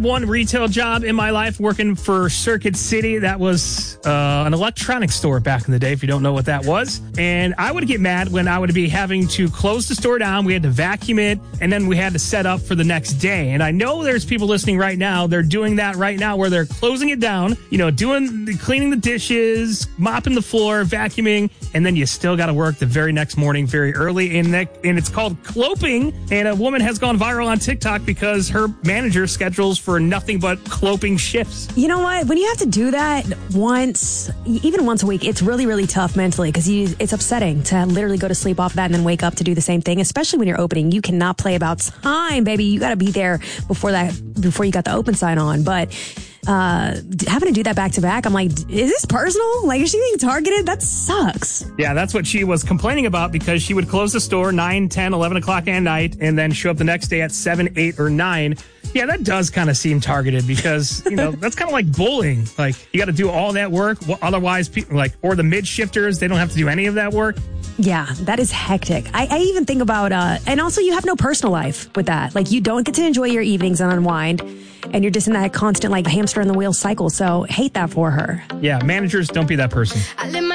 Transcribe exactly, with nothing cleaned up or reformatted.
had one retail job in my life working for Circuit City. That was uh, an electronics store back in the day, if you don't know what that was. And I would get mad when I would be having to close the store down. We had to vacuum it, and then we had to set up for the next day. And I know there's people listening right now. They're doing that right now where they're closing it down, you know, doing the, cleaning the dishes, mopping the floor, vacuuming, and then you still got to work the very next morning very early. And, that, and it's called cloping. And a woman has gone viral on TikTok because her manager schedules for nothing but cloping shifts. You know what? When you have to do that once, even once a week, it's really, really tough mentally because it's upsetting to literally go to sleep off of that and then wake up to do the same thing, especially when you're opening. You cannot play about time, baby. You got to be there before that, before you got the open sign on. But uh, having to do that back to back, I'm like, is this personal? Like, is she being targeted? That sucks. Yeah, that's what she was complaining about because she would close the store nine, ten, eleven o'clock at night and then show up the next day at seven, eight, or nine. Yeah, that does kind of seem targeted because, you know, that's kind of like bullying. Like, you got to do all that work. Otherwise, people like, or the mid shifters, they don't have to do any of that work. Yeah, that is hectic. I, I even think about, uh, and also you have no personal life with that. Like, you don't get to enjoy your evenings and unwind, and you're just in that constant, like, hamster in the wheel cycle. So, hate that for her. Yeah, managers, don't be that person.